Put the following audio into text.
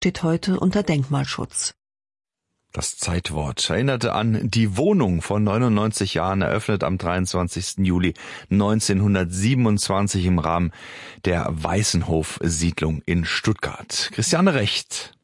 steht heute unter Denkmalschutz. Das Zeitwort erinnerte an die Wohnung von 99 Jahren, eröffnet am 23. Juli 1927 im Rahmen der Weißenhof-Siedlung in Stuttgart. Christiane Recht.